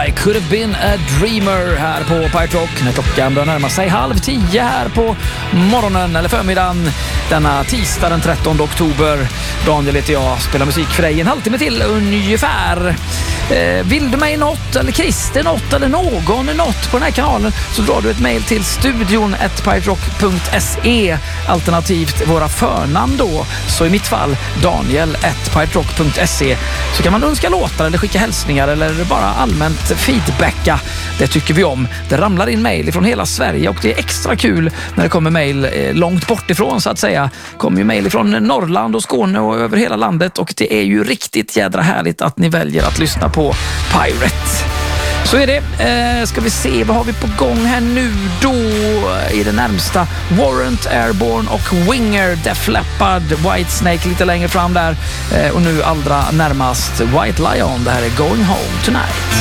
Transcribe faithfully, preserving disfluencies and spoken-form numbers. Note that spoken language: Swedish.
I could have been a dreamer här på Pirate Rock när klockan börjar närma sig halv tio här på morgonen eller förmiddagen denna tisdag den trettonde oktober. Daniel heter jag, spelar musik för dig en halvtimme till ungefär. Eh, vill du mig något eller Christer något eller någon något på den här kanalen så drar du ett mejl till studion at piraterock punkt se alternativt våra förnamn då. Så i mitt fall Daniel at piraterock punkt se så kan man önska låtar eller skicka hälsningar eller bara allmänt feedbacka. Det tycker vi om. Det ramlar in mejl från hela Sverige och det är extra kul när det kommer mejl eh, långt bort ifrån så att säga. Kommer ju mejl från Norrland och Skåne och över hela landet och det är ju riktigt jädra härligt att ni väljer att lyssna på Pirate. Så är det. Eh, ska vi se, vad har vi på gång här nu då i det närmsta? Warrant, Airborne och Winger, Def Leppard, Whitesnake lite längre fram där. Eh, och nu allra närmast White Lion. Det här är Going Home Tonight.